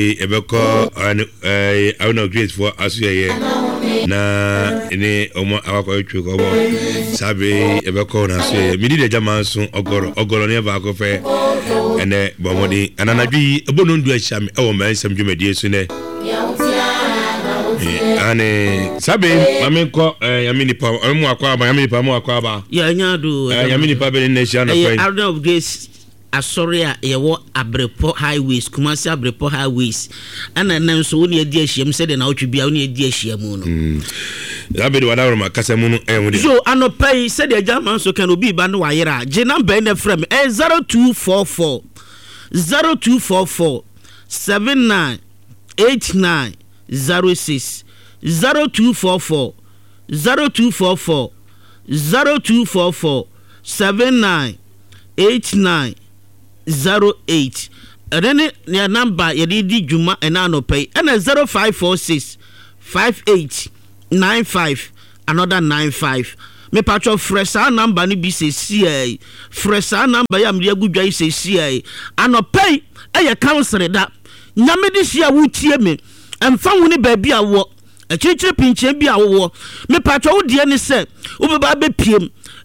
ebeko I know great for asuye na ene omo awako twu ko bo sabe ebeko na asuye mi di jama so ogoro ne ba ko fe ene bomodi ananadwi ebonu ndu ahia me e wo mansam dwumadi su ne ane sabe mamenko yamini pa mu akwa ba yamini pa mu akwa ba ya nyado yamini pa be ne hia na fa Arden of Grace asoria yewo Abrepo highways Kumasi Abrepo highways ana nan so woni adi ahia se de na otwe bia woni adi ahia mu no sabe de wada ma kasa mu no so anopai se de German so kan obi ba no wayera je number na frame 0244 0244 7989 06 0244 0244 0244 7989 08 and then your number you di juma and no pay and 0546 5895 another 95 me patcho fresh number ni bi say CI fresh number ya me agudwa say CI anopay e council da nyame di sia wutie me emfa woni ba bia wo achichire pinche bia wo me patcho wo die ni se wo beba bepiem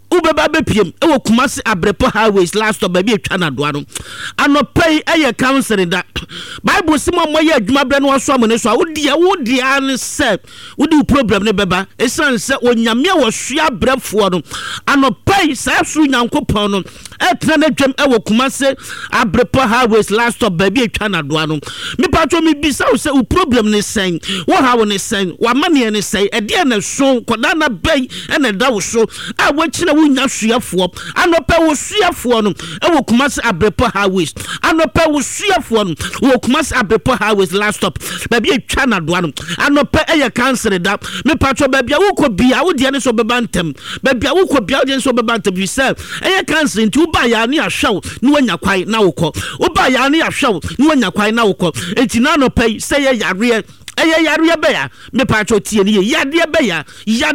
e wo Kumasi Abrepo highways last stop baby atwa na doa no anopay eye council da bible simo moye adwuma bre no so amone so wo die an se wo di problem ne beba esan se onyame wo hwea brefo no anopay sa so nyankopon no etna na dwam e wo Kumasi Abrepo highways last stop baby atwa na doa no me patcho me bisa wo se wo problem ne sen wo ha wo ne sen wa mane ne sen e de na so koda na bay e na da wo so a wo kire wunya suafo anopa wo suafo no e wo Kumasi Abrepo highways anopa wo suafo no wo Kumasi Abrepo highways last stop baby atwa na doa no anopa e ye cancer da me patcho baby wo ko bia wo de ne so beba ntem baby wo ko bia wo de so beba ntem bi se e ye cancer nti wo ba ya ne ahwew ne wanya kwai na wo ko wo ba ya ne ahwew ne wanya kwai na wo ko enti na anopa se ye yare yare be ya me patcho tie ne yade be ya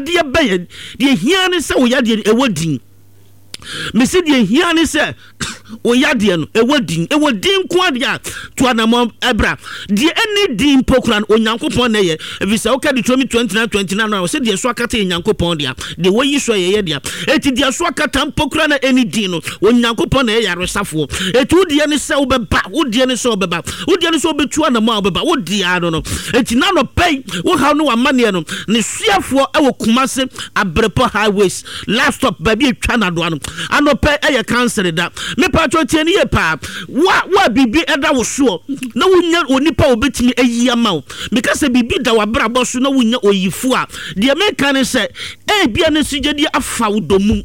de hia ne se wo yade e wodin me se de hia ne se wo yade no e wodin ko ade to anam ebra de any din pokran onyankopon na ye evisa wo ka de 2029 no se de so akata onyankopon de wo yi so ye de eti de so akata pokran na any din no onyankopon na ye yare safo eti wo de ne se wo beba wo de ne se wo beba wo de ne se wo betu anam wo beba wo de ano no eti na no pay wo ha no amane no ne suafo e wo Kumasi Abrepo highways last stop baby atwa na do ano anope eye cancer da me patcho tie ne ye pa wa bibi eda wo so na wunya onipa obetimi ayi ama because bibi da wabrabo so na wunya oyifu a de me kan se e bia ne sujedi afa wodomum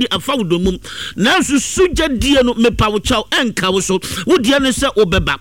na so sujedi no me pa wo chaw enka wo so wo de ne se obeba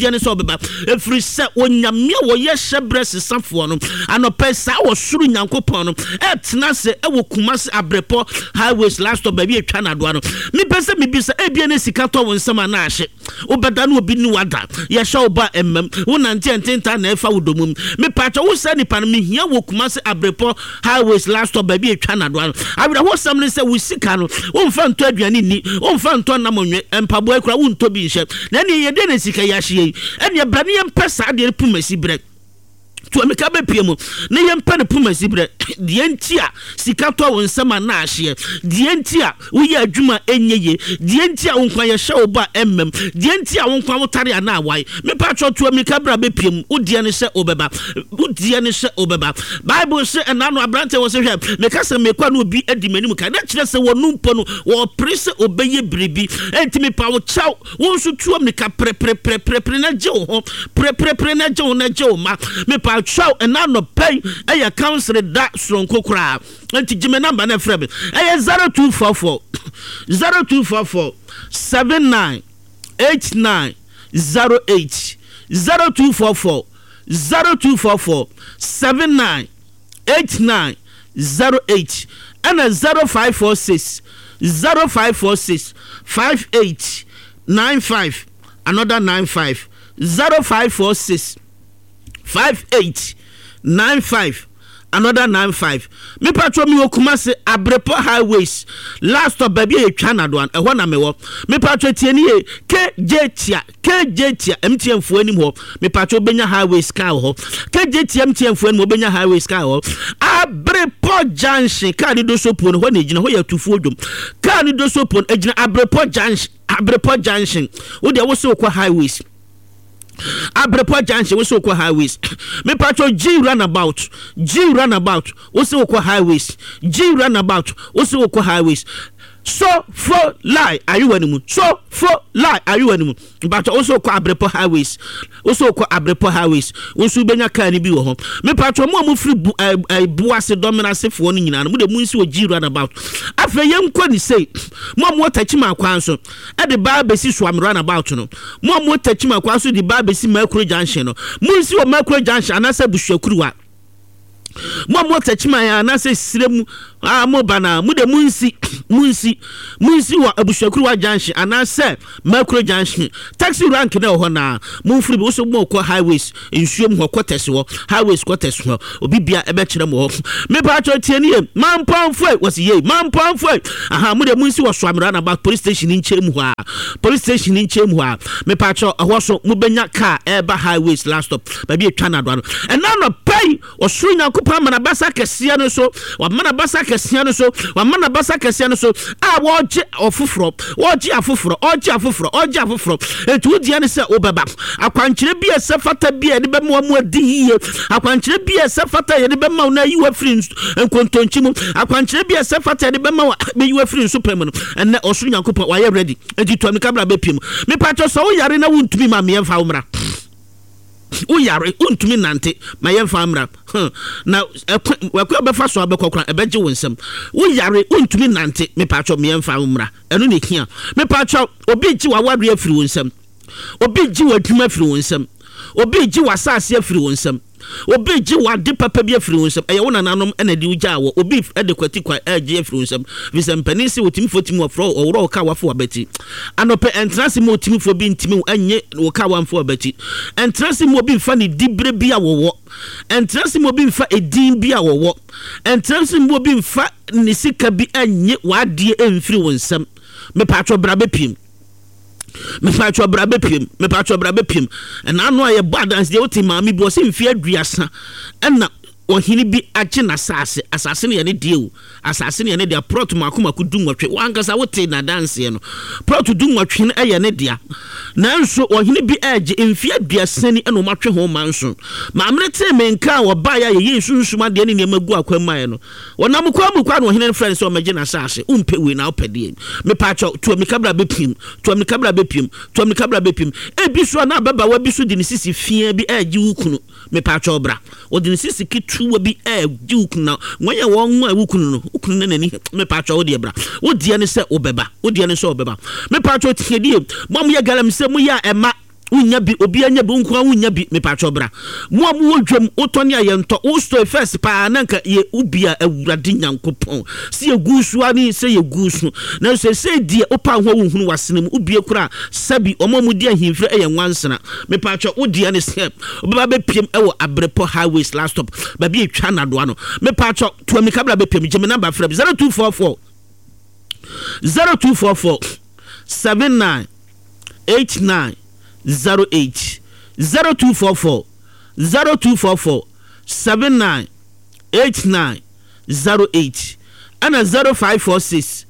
efri se onyame wo ye hyebre sesafo no anope sa wo suru nyankopon no etna se e wo Kumasi Abrepo highways last stop baby atwa na doa no mi pese mi bi se e bia ne sika to won sama na ahye obeda no obi ni wada ye hye oba emmam wo nante ententa na efa wodomum mi pacha wo se nipa no mi hia wo Kumasi Abrepo highways last stop baby atwa na doa no awira wo sam ne se wo sika no wo mfa nto aduane ni wo mfa nto namonwe empabo akura wo nto bi hye na ne ye de ne sika ya hye ene brane ye mpesa de Kumasi bre to me ka be piemu ne ye mpa ne Kumasi bre de ntia sika to won sama na ahye de ntia wo ye adwuma enyeye de ntia won kwa ye hye oba emmem de ntia won kwa wotare ana awai me pa cho to me ka bra be piemu wo de ne hye obeba bible say enano abrante wo se hwe me ka se me kwa no obi adi manim ka na kire se wo numpo no wo prese obeye bribi enti me pa wo chaw won so tuo me ka pre na je ho pre na je ho na je ma me pa chaw enano pay eye council da sonko kra enti gime number na frebe eye 0244 7989 08 0244 7989 08 and 0546 5895 another 95 0546 5895 another 95 me patro me Kumasi Abrepo highways last stop baby e twa na do an ehɔ na me wo me patro tie ni KJ tia MTN fu anim hɔ me patro benya highways car hɔ KJ tia MTN fu anim benya highways car hɔ Abrepo junction car ni do so pon hɔ na gina hɔ ya tufu odwom car ni do so pon agina Abrepo junction wo de wo so kwa highways Abrepo junction we so kwa highways me patro G runabout we so kwa highways G runabout we so kwa highways so for lie are you anymore so for lie are you anymore but also kwa Abrepo highways also kwa Abrepo highways we so benya car ni bi wo ho me patro mo free buase dominance fo ni nyina no de mu nsi o G runabout afa yem kwa ni say mo tachima kwan so e de ba besi so am runabout no mo tachima kwan so de ba besi Mercury junction no mu nsi o Mercury junction anasa busuakuruwa mo tachima ya anasa siremu mo bana mu de munsi wa abusuakuruwa junction anasa Mercury junction taxi rank na ho na mo free bo so mo ko highways nsuom ho quarters ho highways quarters ho obibia ebe kire mo ho me pa cho tie ni man pamfo was ye man pamfo aha mo de munsi wo swamra na ba police station nchemu ho me pa cho ho so mo benya car eba highways last stop ba bi etwa na do no and now no pay osuru nyakopa mana basa kese no so wa mana basa kese no so wa mana basa kese no so a woje ofoforo etu dia ne se obeba akwankyere bi esefata bi e de be mo adi akwankyere bi esefata ye de be ma na yiwa free nkontonchi mu akwankyere bi esefata de be ma be yiwa free super mu no enne osuru nyakopa wa ye ready enti to mi kabra be pim me pato so wo yare na wuntumi ma me emfa umra uyare untumi nante mayemfa amra na wakwa befa so abekokran ebeje wonsem uyare untumi nante me pacho meyemfa amra eno ne kia me pacho obi ji waware afiri wonsem obi ji wadwuma afiri wonsem obi ji wasase afiri wonsem obi ji wade papa bi afiri wonsem eye wona nanom ena di uja wo obi ede kwati kwa eje afiri wonsem visem panisi wotimi fotimi ofro owro ka wafo wabati anope entrance mo otimi fo bi ntimi anye wo ka wamfo wabati entrance mo bi fa ni dibre bi awowo entrance mo bi fa edin bi awowo entrance mo bi fa ni sika bi anye wade emfiri wonsem me patro bra bepim me patro bra bepim and I know I badance the ultima mi boss in fear driasa and ohini bi ache na asase ne ne die o asase ne dia prot makoma ku dunwatwe wankasa wote na dance no prot dunwatwe ne eye ne dia nanso ohini bi age mfia duasani eno matwe ho manso maamrete menka wo ba ya ye sunsuma de ne magu akwamman no wonam kwa mu kwa no ohini friends o mage na asase umpe we na opede me pacho to mi kabra bepim ebi so na baba wa bi so de ne sisi fia bi age wukunu me pacho bra o de ne sisi kitu bi wukuna wanya won wa wukunu no nani me pacho wo de bra wo de ne se obeba me pacho tiedie mom ye galam se mu ya ema unya bi obi anya bi nko unya bi me pacho bra mo wodwam otone ayento wo store first pa nanka ye ubia awurade nyankopon se ye gusu ani se ye gusu na se die opa ho wohunu wasenem ubie kura sabi omomu die ahimfre eye nwansena me pacho wo die ne se obaba be piem ewo Abrepo highways last stop ba bi etwa na do ano me pacho to mi kabla be piem geme number frame 0244 79 89 08 0244 79 89 08 and 0546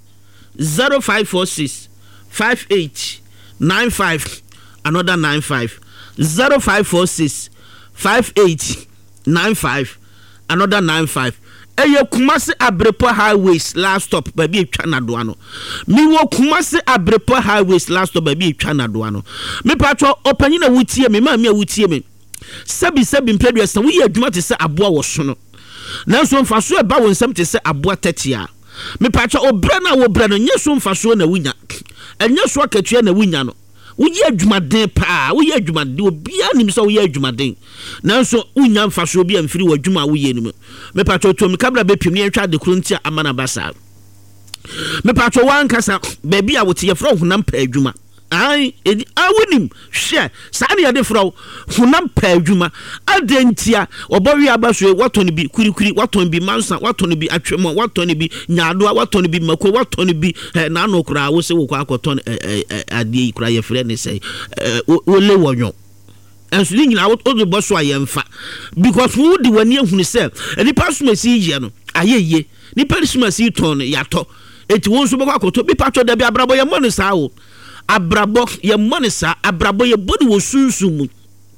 58 95 another 95 0546 58 95 another 95 eye Kumasi Abrepo highways last stop ba bi etwa na do ano mi wo Kumasi Abrepo highways last stop ba bi etwa na do ano me patro opanyina wutie me ma me wutie me sabi mpedua wo ye adwuma te se aboa wo so no nanso mfaso e ba wo nsam te se aboa tatia me patro obra na wo bra no nye so mfaso na wunya enye so akatua na wunya no woyɛ adwumaden pa woyɛ adwumaden obia nim sɛ woyɛ adwumaden nanso wonya mfaso bi amfiri wadwuma woyɛ nim me patro to me kabra bepim ne atwa de krontia amana basa me patro wankasa baabi a wote yɛfrɛ honam pa adwuma ai awonim hwe saa ne yade frɔ honam pa adwuma adentia obowi abaso watɔne bi kurikuri watɔne bi mansa watɔne bi atwemo watɔne bi nyaadoa watɔne bi mako watɔne bi na no kura wo se wo kwa akɔtɔn adie kura ye frɛ ne sɛ ole wonyo enso ni nyina wo de boso ayemfa because wo di wani ehunu sɛ nipa sumasi ye no ayeye nipa sumasi ton yato eti won so bɛkɔ akɔtɔ bi patɔ da bi abrabɔ ye mɔne saa wo abrabɔ ye mɔne saa abrabɔ ye bodi wo sunsun mu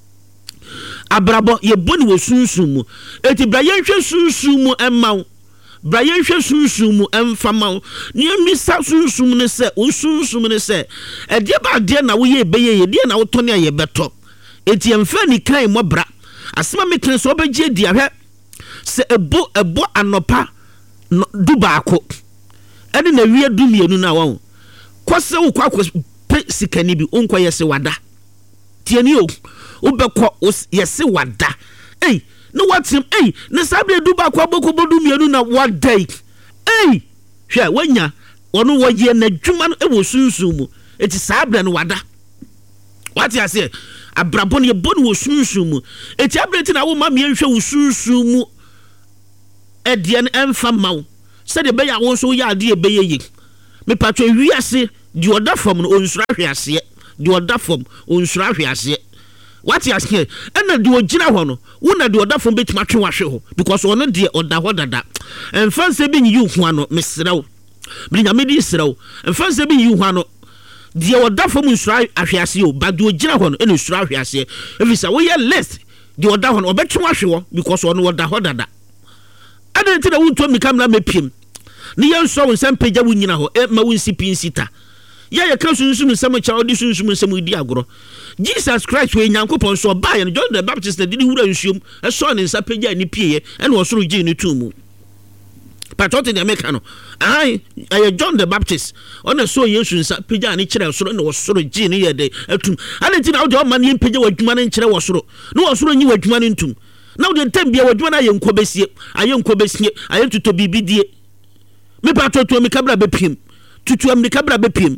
abrabɔ ye bodi wo sunsun mu eti bra ye hwɛ sunsun mu emma bra ye hwɛ sunsun mu emfa ma ni mi sa sunsun ne sɛ wo sunsun ne sɛ ɛde ba de na wo ye beye de na wo tɔ ne ye bɛtɔ eti emfa ni kan mo bra asema me kan so obegye di ahwɛ sɛ ebo anopa du baako ɛne na wie du mienu na wɔn kɔsɛ wo kwakɔ pe sikani bi onkɔ yɛse wada tieni o wobɛkɔ yɛse wada no watim ne sabre du baako aboko bodu mienu na wada hwɛ wanya ɔno wɔyɛ na dwuma no ɛwɔ sunsun mu eti sabre no wada wati ase abrabɔ ne yɛbɔ ne wɔ sunsun mu eti abrɛti na wo ma me nhwɛ wo sunsun mu ɛdeɛ no ɛmfa ma wo sɛdeɛ bɛyɛ wo nso yɛ adeɛ bɛyɛ yi mepatwa wiase di ɔda fam no onsura hwe aseɛ di ɔda fam onsura hwe aseɛ wati ase ɛna di ogyina hɔ no wo na di ɔda fam betuma atwe wahwe ho because ɔno deɛ ɔda hɔ dada ɛmfa nsɛ bi nyi ho ano mesrɛw bi nyame di srɛw ɛmfa nsɛ bi nyi ho ano die oda fam nsura ahwease o ba de ogyina hɔ no ene nsura ahwease efisa wo ye list de oda hɔ no obetwe ahwe wo because ono oda hɔ dada ade nti na wonto mi kamera mepiem ne ye nso wo nsem pagya wo nyina hɔ ma wo nsi pinsita ye ka sunsun nsem cha odi sunsun nsem di agoro Jesus Christ we nyankopɔn so ba ye no John the Baptist na di wura nsuom ɛso ne nsa pagya ni pie ene wo soro gye ni tumu patoti de meka no John the Baptist ona so Yesu nsa pagya ne kyerɛ soro ne wo soro gye ne ye de atum ane ti na wo de o ma ne pagya wadwuma ne kyerɛ wo soro ne wo soro nyi wadwuma ne ntum na wo de ntambia wadwuma na ye nkobesie aye tuto bibidie me patoti me kabra bepiem tutu America bra bepiem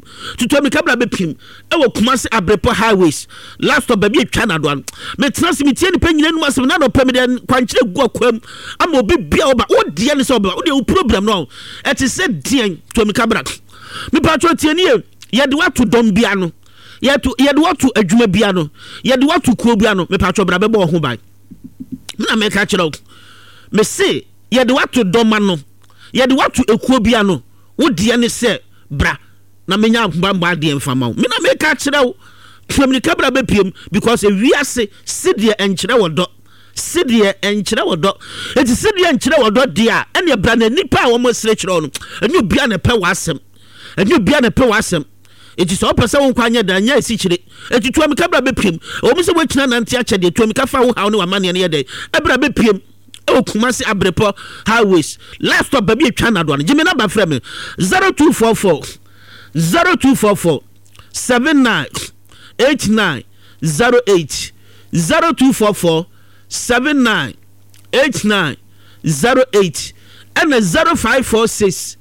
ewo Kumasi Abrepo highways last of baby twa na do me transmit tie ni panyina nu asem na no pam de kwankyere gu akwam ama obi bia oba wo de ne se oba wo de problem no et se dien to America bra me patro tie ni ye de watu dom bia no ye de watu adwuma bia no ye de watu kuo bia no me patro bra bebo ho bai na me ka kire me se ye de watu dom no ye de watu ekuo bia no wo de ne se bra na menya mbamba de mfama wo me na me ka kire wo America bra bepiem because wiase sidie enkyere wodo sidie enkyere wodo eti sidie enkyere wodo de a ene bra na nipa a wo mo sire kire no enyo bia na pe wasem eti so pese won kwanya da nya esi kire eti tu America bra bepiem o mo se wo kina na ntia kyede tu America fa wo hawo ne wa mane ne ye de ebra bepiem o Kumasi Abrepo highways last stop baby twa na do no jimi na ba frɛ me 0244 798908 0244 798908 and 0546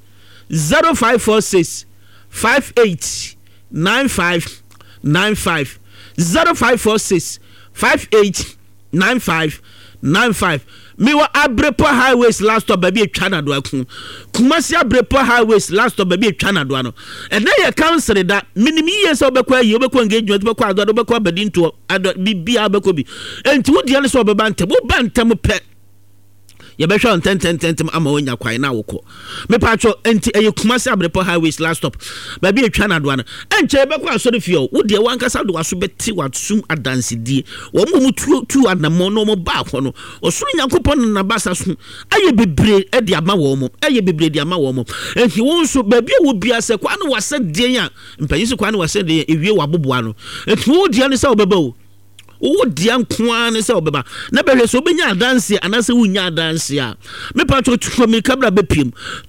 589595 0546 589595 me wa Abrepo highways last stop baby twa na do aku Kumasi Abrepo highways last stop baby twa na do no and na ye council da minimi yes obekwa yi obekwa engagement obekwa ado obekwa badinto ado bibia obekwa bi enti wo de ne so obeba ntem wo ba ntem pe ye be hwa ntem ama wonya kwai na wokɔ me pacho enti eye Kumasi Abrepo highways last stop baby twa na do no enche obekwa asori fie wo de wankasa do waso beti watsum adansidie wo mu tu anamo no mo ba akɔ no osuru nyankopɔn na basa so aye bebre e de ama wo mo enti wo so baby wo bia se kwa no wase den a mpanyi se kwa no wase den ewie waboboa no enti wo de ne se obeba wo dia nkoa ne se obeba na behwe so obenya adanse anase wunya adanse a me patro tu America bra bepiem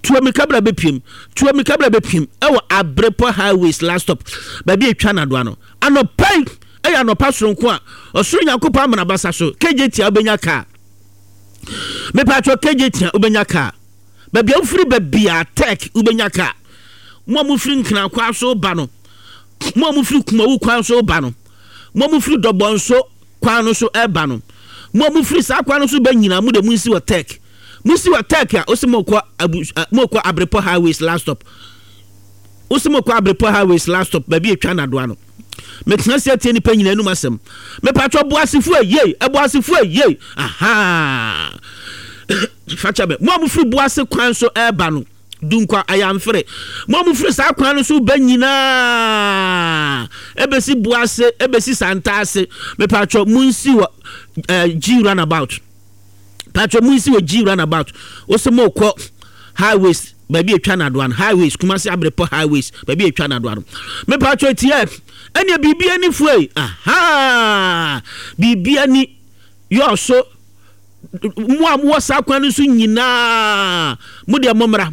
ewo Abrepo highways last stop baby etwa na do ano anopai eya no pasronko a osuru nyankopɔ amana basa so kejetia obenya ka me patro kejetia obenya ka baby ofiri baby a tech obenya ka mo firi nkina kwa so ba no mo amufiri kumawu kwan so ba no mo amufiri dobonso kwan no so eba no mo amufiri sa kwan no so ba nyina mu de munsi wo tech ya osimokwa abrepo highways last stop osimokwa abrepo highways last stop ba bi etwa na do ano metena se tie ni pa nyina enu masem me patro boasifu ye aha facha be mo amufiri boase kwan so eba no dunkwa ayamfre mo amufiri sa kwan no so ba nyina ebesi boase ebesi santase me patro munsi wo G runabout patro munsi wo G runabout osemokwa highways baby etwa na do an highways Kumasi Abrepo highways baby etwa na do an me patro tie ene bibia ni fuei aha bibia ni yo so mo sa kwan so nyina mo de momra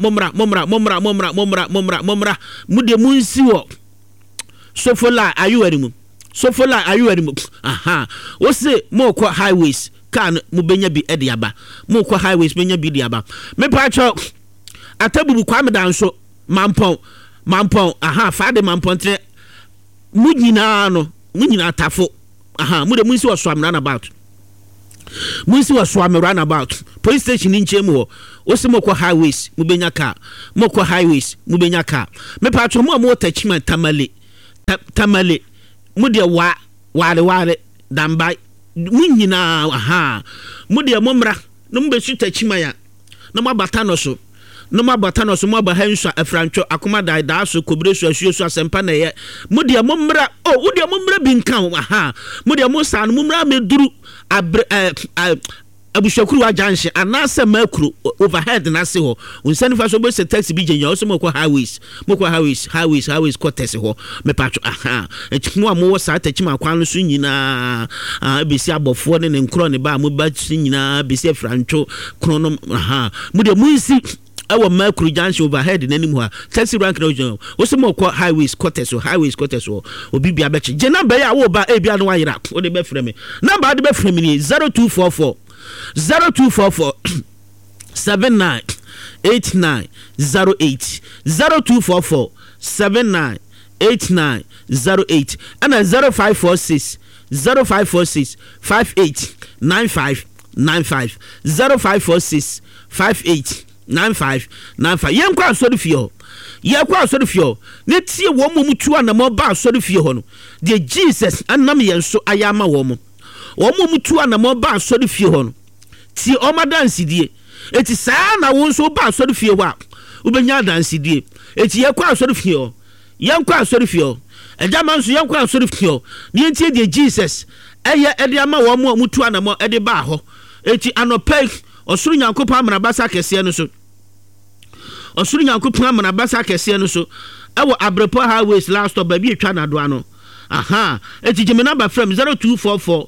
mo de munsi wo sofola ayu arimu aha wo se mo kwa highways kan mo benya bi ediaba mo kwa highways benya bi diaba me patro atabubu kwa me danso mampon aha faade mampon tre mu nyina tafo aha mu de munsi wo so amrana about munsi wo so amrana about police station in chemu wo se mo kwa highways mo benya car mo kwa highways mo benya car me patro mo tachima tamale mu de ware dambai mu nyina aha mu de momra no mbesu tachima ya no mabata no so mo ba hansa afrancho akoma da so kobre so asuo so asempa na ye mu de momra wo de momra binkan aha mu de mo san momra meduru abushakuru ajanshi anase makuru overhead na se ho unsani fa so be se taxi bi genya so mokwa highways quarters ho me patcho aha etimo amu wo sa tachima kwan so nyina besi abofo ne nkro ne ba mu ba nyina besi francho krono aha mu de munsi awo makuru junction overhead nanim ho taxi rank no jo wo so mokwa highways quarters ho obi bia be che je number ya wo ba e bia no wayira wo de be frɛ me number de be frɛ me ni 0244 79 89 08 0244 79 89 08 and 0546 58 95 95 0546 58 95 95 yenkwa asori fio ne tie wo mutu anamo ba asori fio ho no de Jesus anam yenso ayama wo mo mutu anamo ba asori fio ho no ti o madansi die eti saa na wo nso ba asori fie ho a ubenya dansi die eti ye kwa asori fie ejama nso ye kwa asori fie ne entie die Jesus eye ede ama wo mo mutu anamo ede ba ho eti anope osuru nyankopon amanabasa kese no so ewo Abrepo highways last stop baby etwa na do ano aha eti jeme number from 0244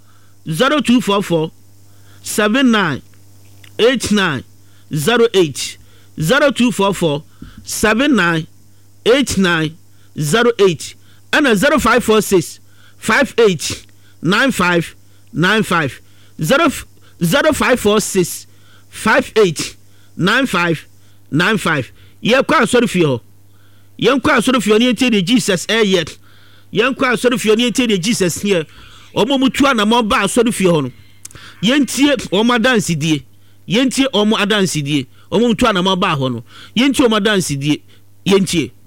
79 89 08 0244 79 89 08 and 0546 58 95 95 0546 58 95 95 ye kwa asori fie ne tie de Jesus yet yenkwa asori fie ne tie de Jesus here omo mutu anamo ba asori fie ho no yentie omo adansi die omo mutu anamo ba ho no yentie omo adansi die yentie